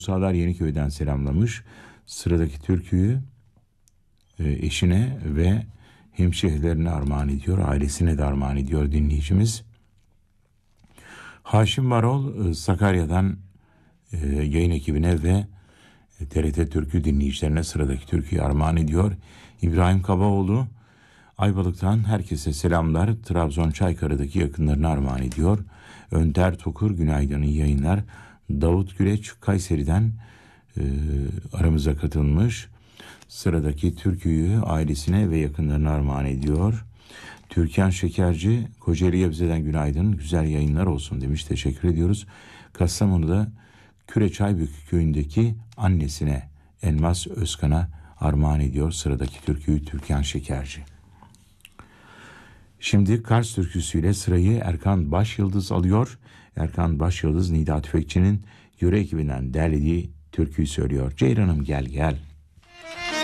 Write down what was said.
Sağlar Yeniköy'den selamlamış. Sıradaki türküyü eşine ve hemşehrilerine armağan ediyor. Ailesine de armağan ediyor dinleyicimiz. Haşim Varol Sakarya'dan yayın ekibine ve TRT Türkü dinleyicilerine sıradaki türküyü armağan ediyor. İbrahim Kabaoğlu Ayvalık'tan herkese selamlar. Trabzon Çaykarı'daki yakınlarına armağan ediyor. Önder Tokur günaydın, iyi yayınlar. Davut Güleç Kayseri'den aramıza katılmış. Sıradaki türküyü ailesine ve yakınlarına armağan ediyor. Türkan Şekerci Kocaeli Gebze'den günaydın, güzel yayınlar olsun demiş, teşekkür ediyoruz. Kastamonu'da Küreçaybük köyündeki annesine Elmas Özkan'a armağan ediyor sıradaki türküyü Türkan Şekerci. Şimdi Kars türküsüyle sırayı Erkan Başyıldız alıyor. Erkan Başyıldız Nida Tüfekçi'nin yöre ekibinden derlediği türküyü söylüyor. Ceyranım gel gel.